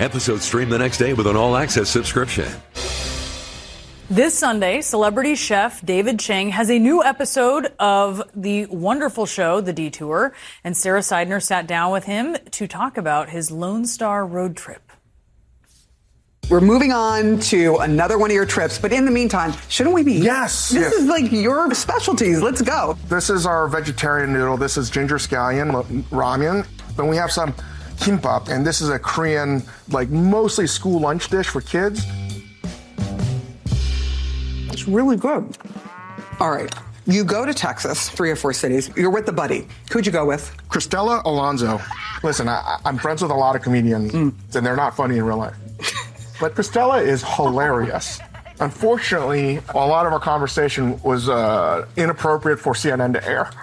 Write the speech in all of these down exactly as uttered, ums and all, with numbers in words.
Episodes stream the next day with an all-access subscription. This Sunday, celebrity chef David Chang has a new episode of the wonderful show, The Detour, and Sarah Seidner sat down with him to talk about his Lone Star road trip. We're moving on to another one of your trips, but in the meantime, shouldn't we be? Yes. This yes. is like your specialties. Let's go. This is our vegetarian noodle. This is ginger scallion ramen. Then we have some kimbap, and this is a Korean, like mostly school lunch dish for kids. It's really good. All right. You go to Texas, three or four cities. You're with the buddy. Who'd you go with? Cristela Alonso. Listen, I, I'm friends with a lot of comedians, mm. and they're not funny in real life. But Cristela is hilarious. Unfortunately, a lot of our conversation was uh, inappropriate for C N N to air.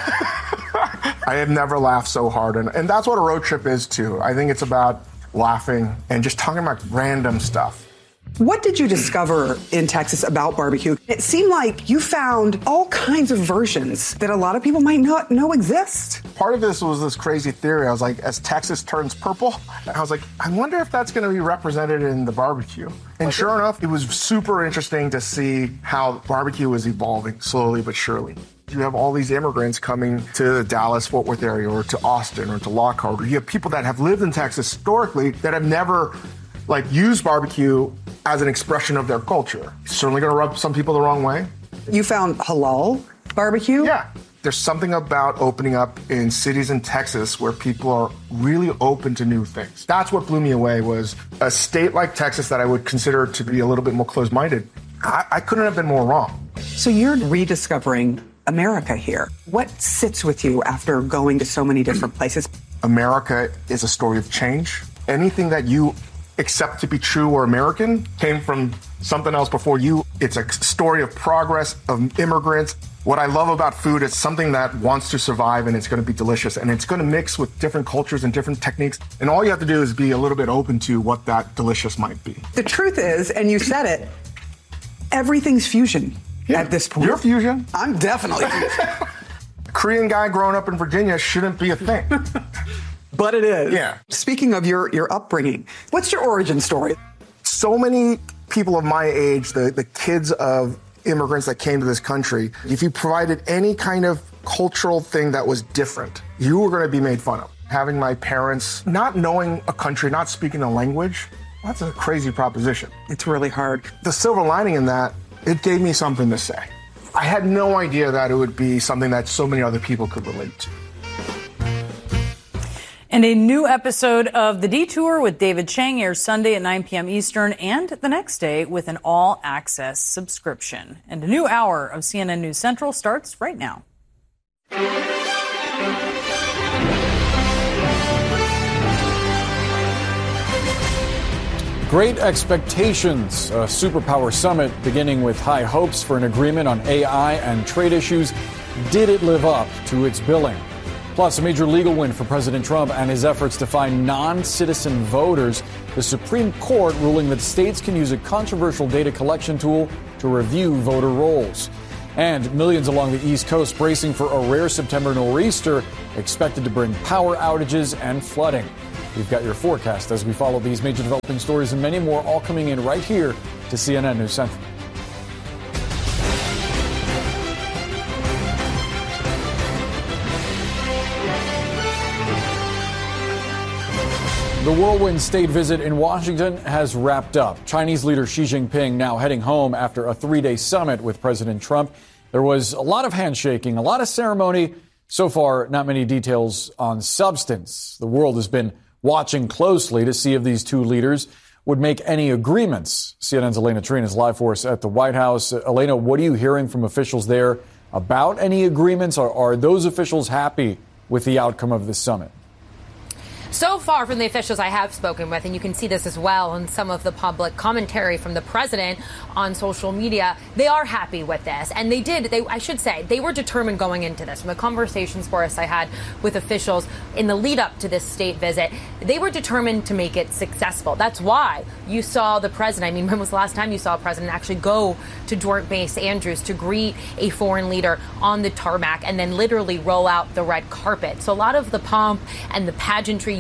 I have never laughed so hard, and, and that's what a road trip is too. I think it's about laughing and just talking about random stuff. What did you discover in Texas about barbecue? It seemed like you found all kinds of versions that a lot of people might not know exist. Part of this was this crazy theory. I was like, as Texas turns purple, I was like, I wonder if that's going to be represented in the barbecue. And sure enough, it was super interesting to see how barbecue was evolving slowly but surely. You have all these immigrants coming to the Dallas, Fort Worth area, or to Austin, or to Lockhart. Or you have people that have lived in Texas historically that have never like used barbecue as an expression of their culture. It's certainly going to rub some people the wrong way. You found halal barbecue? Yeah. There's something about opening up in cities in Texas where people are really open to new things. That's what blew me away, was a state like Texas that I would consider to be a little bit more closed-minded. I, I couldn't have been more wrong. So you're rediscovering America here. What sits with you after going to so many different places? America is a story of change. Anything that you accept to be true or American came from something else before you. It's a story of progress, of immigrants. What I love about food is something that wants to survive, and it's going to be delicious, and it's going to mix with different cultures and different techniques. And all you have to do is be a little bit open to what that delicious might be. The truth is, and you said it, everything's fusion yeah. at this point. You're fusion. I'm definitely fusion. A Korean guy growing up in Virginia shouldn't be a thing. But it is. Yeah. Speaking of your, your upbringing, what's your origin story? So many people of my age, the, the kids of immigrants that came to this country, if you provided any kind of cultural thing that was different, you were going to be made fun of. Having my parents not knowing a country, not speaking a language, that's a crazy proposition. It's really hard. The silver lining in that, it gave me something to say. I had no idea that it would be something that so many other people could relate to. And a new episode of The Detour with David Chang airs Sunday at nine p.m. Eastern and the next day with an all-access subscription. And a new hour of C N N News Central starts right now. Great expectations. A superpower summit beginning with high hopes for an agreement on A I and trade issues. Did it live up to its billing? Plus, a major legal win for President Trump and his efforts to find non-citizen voters. The Supreme Court ruling that states can use a controversial data collection tool to review voter rolls. And millions along the East Coast bracing for a rare September nor'easter expected to bring power outages and flooding. We've got your forecast as we follow these major developing stories and many more, all coming in right here to C N N News Central. The whirlwind state visit in Washington has wrapped up. Chinese leader Xi Jinping now heading home after a three-day summit with President Trump. There was a lot of handshaking, a lot of ceremony. So far, not many details on substance. The world has been watching closely to see if these two leaders would make any agreements. C N N's Elena Trina is live for us at the White House. Uh, Elena, what are you hearing from officials there about any agreements? Are, are those officials happy with the outcome of this summit? So far from the officials I have spoken with, and you can see this as well in some of the public commentary from the president on social media, they are happy with this. And they did, they, I should say, they were determined going into this. From the conversations, Boris, I had with officials in the lead up to this state visit, they were determined to make it successful. That's why you saw the president, I mean, when was the last time you saw a president actually go to Joint Base Andrews to greet a foreign leader on the tarmac and then literally roll out the red carpet? So a lot of the pomp and the pageantry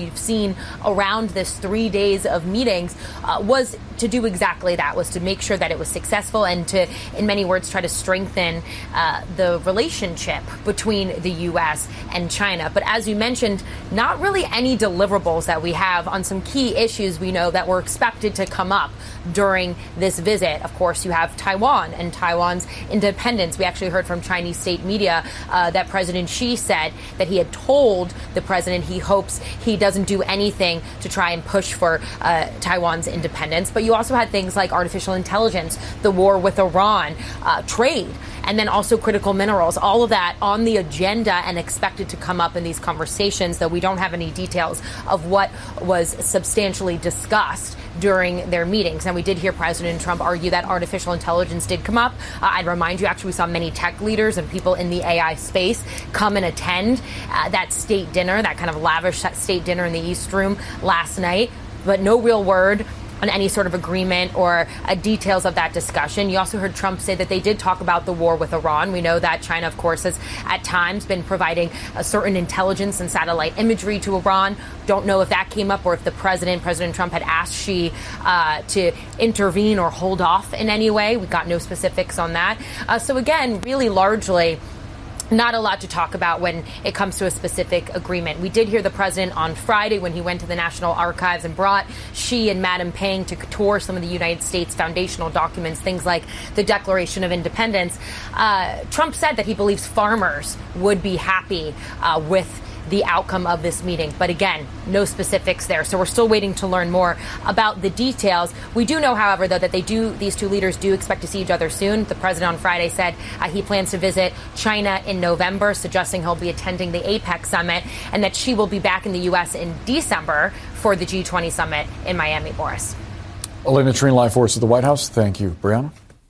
you've seen around this three days of meetings uh, was to do exactly that, was to make sure that it was successful and to, in many words, try to strengthen uh, the relationship between the U S and China. But as you mentioned, not really any deliverables that we have on some key issues we know that were expected to come up during this visit. Of course, you have Taiwan and Taiwan's independence. We actually heard from Chinese state media uh, that President Xi said that he had told the president he hopes he doesn't do anything to try and push for uh, Taiwan's independence. But you also had things like artificial intelligence, the war with Iran, uh, trade, and then also critical minerals, all of that on the agenda and expected to come up in these conversations, though we don't have any details of what was substantially discussed during their meetings. And we did hear President Trump argue that artificial intelligence did come up. Uh, I'd remind you, actually, we saw many tech leaders and people in the A I space come and attend uh, that state dinner, that kind of lavish state dinner in the East Room last night, but no real word on any sort of agreement or uh, details of that discussion. You also heard Trump say that they did talk about the war with Iran. We know that China, of course, has at times been providing a certain intelligence and satellite imagery to Iran. Don't know if that came up or if the president, President Trump, had asked Xi uh, to intervene or hold off in any way. We got no specifics on that. Uh, so again, really largely, not a lot to talk about when it comes to a specific agreement. We did hear the president on Friday when he went to the National Archives and brought Xi and Madam Peng to tour some of the United States foundational documents, things like the Declaration of Independence. Uh, Trump said that he believes farmers would be happy uh, with the outcome of this meeting. But again, no specifics there. So we're still waiting to learn more about the details. We do know, however, though, that they do, these two leaders do expect to see each other soon. The president on Friday said uh, he plans to visit China in November, suggesting he'll be attending the APEC summit, and that Xi will be back in the U S in December for the G twenty summit in Miami. Boris. Elena Treen, live for us at the White House. Thank you, Brianna.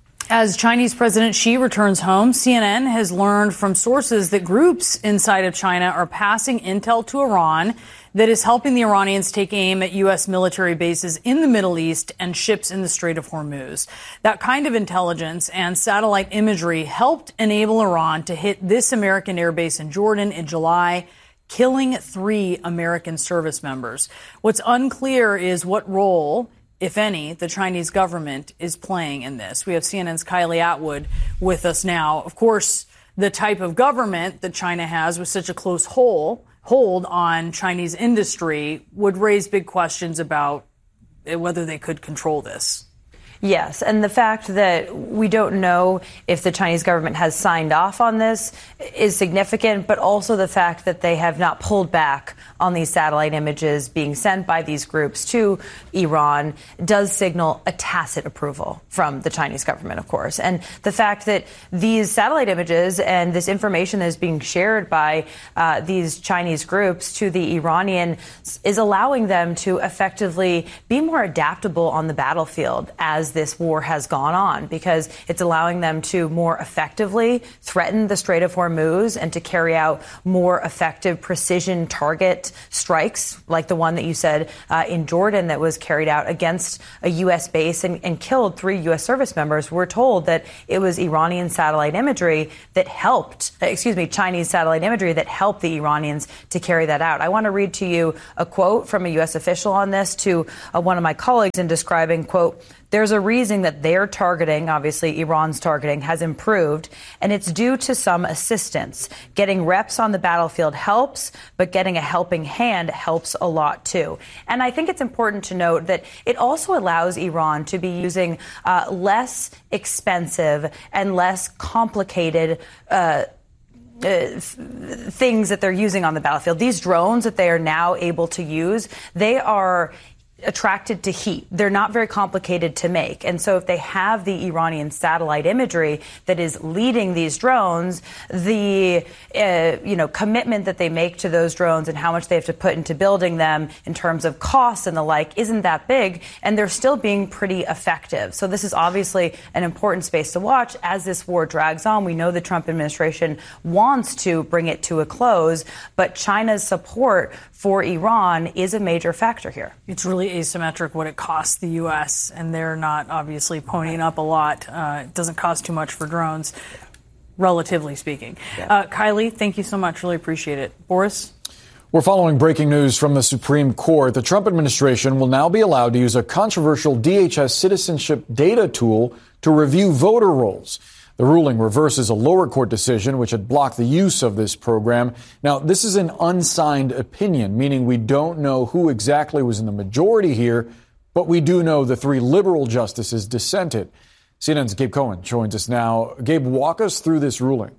As Chinese President Xi returns home, C N N has learned from sources that groups inside of China are passing intel to Iran that is helping the Iranians take aim at U S military bases in the Middle East and ships in the Strait of Hormuz. That kind of intelligence and satellite imagery helped enable Iran to hit this American airbase in Jordan in July, killing three American service members. What's unclear is what role, if any, the Chinese government is playing in this. We have C N N's Kylie Atwood with us now. Of course, the type of government that China has with such a close hold, hold on Chinese industry would raise big questions about whether they could control this. Yes, and the fact that we don't know if the Chinese government has signed off on this is significant, but also the fact that they have not pulled back on these satellite images being sent by these groups to Iran does signal a tacit approval from the Chinese government, of course. And the fact that these satellite images and this information that is being shared by uh, these Chinese groups to the Iranian is allowing them to effectively be more adaptable on the battlefield as this war has gone on, because it's allowing them to more effectively threaten the Strait of Hormuz and to carry out more effective precision target strikes like the one that you said uh, in Jordan that was carried out against a U S base and, and killed three U S service members. We're told that it was Iranian satellite imagery that helped, excuse me, Chinese satellite imagery that helped the Iranians to carry that out. I want to read to you a quote from a U S official on this to uh, one of my colleagues in describing, quote, "There's a reason that their targeting, obviously Iran's targeting, has improved, and it's due to some assistance. Getting reps on the battlefield helps, but getting a helping hand helps a lot too." And I think it's important to note that it also allows Iran to be using uh, less expensive and less complicated uh Uh, things that they're using on the battlefield. These drones that they are now able to use, they are attracted to heat. They're not very complicated to make. And so if they have the Iranian satellite imagery that is leading these drones, the, uh, you know, commitment that they make to those drones and how much they have to put into building them in terms of costs and the like isn't that big. And they're still being pretty effective. So this is obviously an important space to watch as this war drags on. We know the Trump administration wants to bring it to a close, but China's support for Iran is a major factor here. It's really asymmetric what it costs the U S, and they're not obviously ponying up a lot. Uh, it doesn't cost too much for drones, relatively speaking. Yeah. Uh, Kylie, thank you so much. Really appreciate it. Boris? We're following breaking news from the Supreme Court. The Trump administration will now be allowed to use a controversial D H S citizenship data tool to review voter rolls. The ruling reverses a lower court decision which had blocked the use of this program. Now, this is an unsigned opinion, meaning we don't know who exactly was in the majority here, but we do know the three liberal justices dissented. C N N's Gabe Cohen joins us now. Gabe, walk us through this ruling.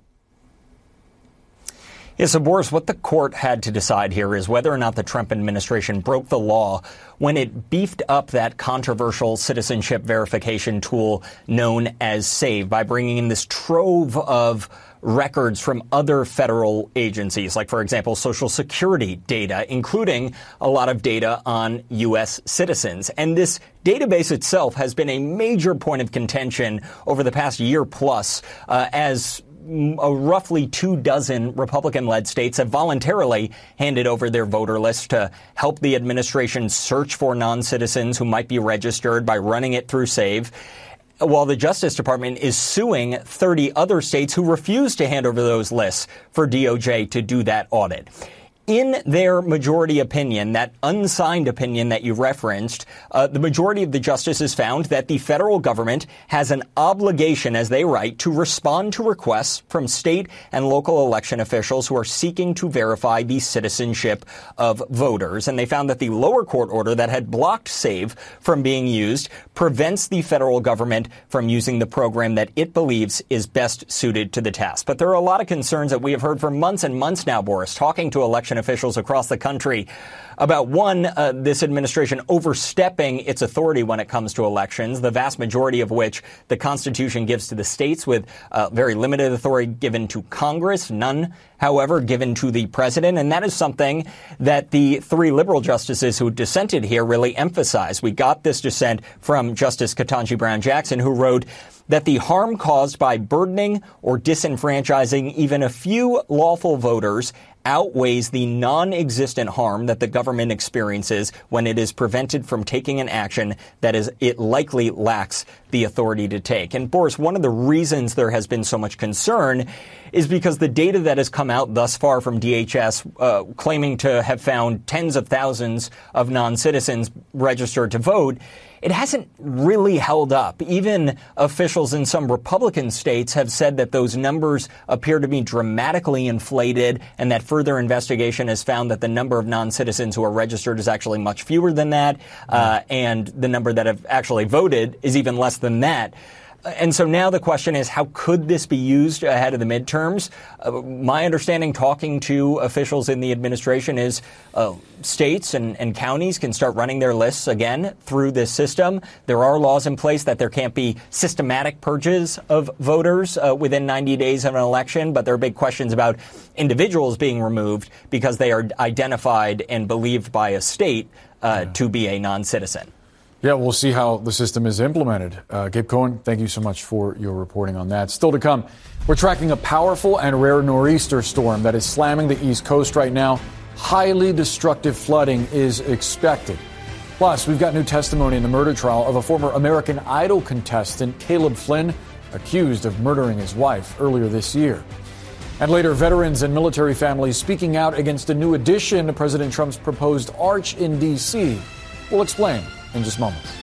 Yeah, so Boris, what the court had to decide here is whether or not the Trump administration broke the law when it beefed up that controversial citizenship verification tool known as SAVE by bringing in this trove of records from other federal agencies, like, for example, Social Security data, including a lot of data on U S citizens. And this database itself has been a major point of contention over the past year plus uh, as a roughly two dozen Republican-led states have voluntarily handed over their voter lists to help the administration search for non-citizens who might be registered by running it through SAVE, while the Justice Department is suing thirty other states who refuse to hand over those lists for D O J to do that audit. In their majority opinion, that unsigned opinion that you referenced, uh, the majority of the justices found that the federal government has an obligation, as they write, to respond to requests from state and local election officials who are seeking to verify the citizenship of voters. And they found that the lower court order that had blocked SAVE from being used prevents the federal government from using the program that it believes is best suited to the task. But there are a lot of concerns that we have heard for months and months now, Boris, talking to election officials across the country about, one, uh, this administration overstepping its authority when it comes to elections, the vast majority of which the Constitution gives to the states, with uh, very limited authority given to Congress, none, however, given to the president. And that is something that the three liberal justices who dissented here really emphasized. We got this dissent from Justice Ketanji Brown Jackson, who wrote that the harm caused by burdening or disenfranchising even a few lawful voters outweighs the non-existent harm that the government experiences when it is prevented from taking an action that is it likely lacks the authority to take. And Boris, one of the reasons there has been so much concern is because the data that has come out thus far from D H S, uh, claiming to have found tens of thousands of non-citizens registered to vote, it hasn't really held up. Even officials in some Republican states have said that those numbers appear to be dramatically inflated, and that further investigation has found that the number of non-citizens who are registered is actually much fewer than that, uh, and the number that have actually voted is even less than that. And so now the question is, how could this be used ahead of the midterms? Uh, my understanding, talking to officials in the administration, is uh, states and, and counties can start running their lists again through this system. There are laws in place that there can't be systematic purges of voters uh, within ninety days of an election, but there are big questions about individuals being removed because they are identified and believed by a state uh, yeah. to be a non-citizen. Yeah, we'll see how the system is implemented. Uh, Gabe Cohen, thank you so much for your reporting on that. Still to come, we're tracking a powerful and rare nor'easter storm that is slamming the East Coast right now. Highly destructive flooding is expected. Plus, we've got new testimony in the murder trial of a former American Idol contestant, Caleb Flynn, accused of murdering his wife earlier this year. And later, veterans and military families speaking out against a new addition to President Trump's proposed arch in D C. We'll explain in just moments.